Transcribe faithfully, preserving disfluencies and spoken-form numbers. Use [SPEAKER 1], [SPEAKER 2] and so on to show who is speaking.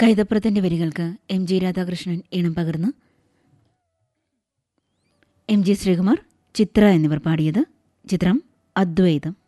[SPEAKER 1] കൈതപ്രത്തിൻ്റെ വരികൾക്ക് M G Radhakrishnan ഈണം പകർന്ന് എം ജി ശ്രീകുമാർ, ചിത്ര എന്നിവർ പാടിയത്. ചിത്രം അദ്വൈതം.